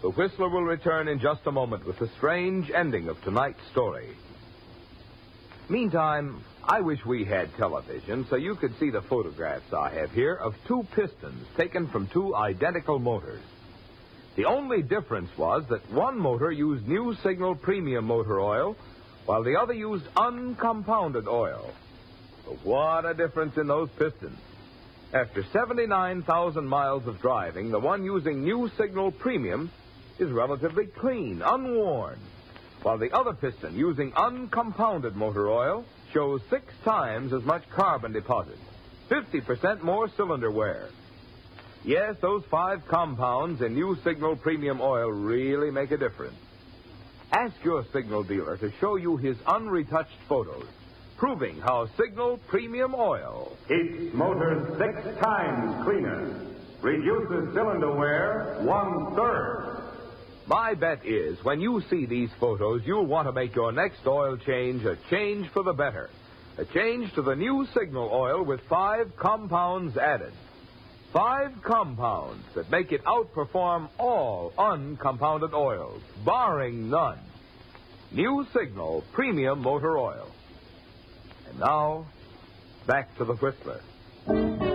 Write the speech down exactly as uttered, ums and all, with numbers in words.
The Whistler will return in just a moment with the strange ending of tonight's story. Meantime, I wish we had television so you could see the photographs I have here of two pistons taken from two identical motors. The only difference was that one motor used New Signal Premium Motor Oil, while the other used uncompounded oil. But what a difference in those pistons. After seventy-nine thousand miles of driving, the one using New Signal Premium is relatively clean, unworn, while the other piston using uncompounded motor oil shows six times as much carbon deposit, fifty percent more cylinder wear. Yes, those five compounds in New Signal Premium Oil really make a difference. Ask your Signal dealer to show you his unretouched photos, proving how Signal Premium Oil keeps motors six times cleaner, reduces cylinder wear one-third. My bet is when you see these photos, you'll want to make your next oil change a change for the better. A change to the New Signal Oil with five compounds added. Five compounds that make it outperform all uncompounded oils, barring none. New Signal Premium Motor Oil. And now, back to the Whistler.